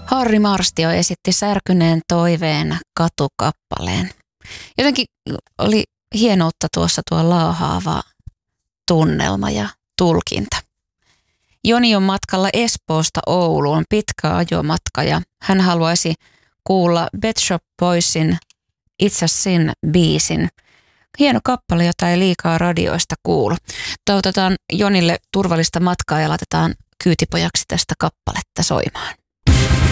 Harri Marstio esitti särkyneen toiveen katukappaleen. Jotenkin oli hienoutta tuossa tuo laahaava tunnelma ja tulkinta. Joni on matkalla Espoosta Ouluun, pitkä ajomatka ja hän haluaisi kuulla Pet Shop Boysin It's a Sin -biisin. Hieno kappale, jota ei liikaa radioista kuulu. Toivotetaan Jonille turvallista matkaa ja laitetaan kyytipojaksi tästä kappaletta soimaan.